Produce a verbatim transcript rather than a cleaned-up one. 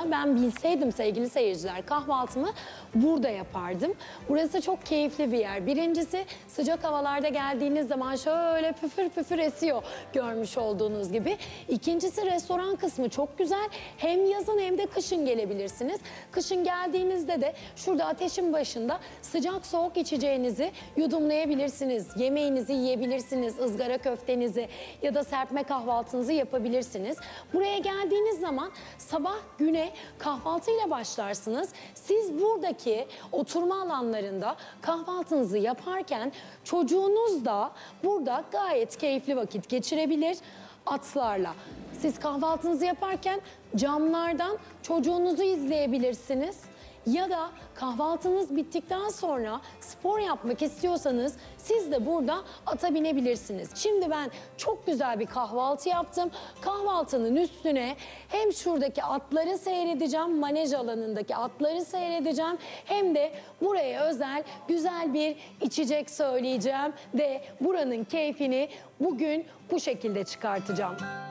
Aslında ben bilseydim sevgili seyirciler, kahvaltımı burada yapardım. Burası çok keyifli bir yer. Birincisi, sıcak havalarda geldiğiniz zaman şöyle püfür püfür esiyor görmüş olduğunuz gibi. İkincisi, restoran kısmı çok güzel. Hem yazın hem de kışın gelebilirsiniz. Kışın geldiğinizde de şurada ateşin başında sıcak soğuk içeceğinizi yudumlayabilirsiniz. Yemeğinizi yiyebilirsiniz, ızgara köftenizi ya da serpme kahvaltınızı yapabilirsiniz. Buraya geldiğiniz zaman sabah güne kahvaltıyla başlarsınız. Siz buradaki oturma alanlarında kahvaltınızı yaparken çocuğunuz da burada gayet keyifli vakit geçirebilir atlarla. Siz kahvaltınızı yaparken camlardan çocuğunuzu izleyebilirsiniz. Ya da kahvaltınız bittikten sonra spor yapmak istiyorsanız siz de burada ata binebilirsiniz. Şimdi ben çok güzel bir kahvaltı yaptım. Kahvaltının üstüne hem şuradaki atları seyredeceğim, manej alanındaki atları seyredeceğim. Hem de buraya özel güzel bir içecek söyleyeceğim ve buranın keyfini bugün bu şekilde çıkartacağım.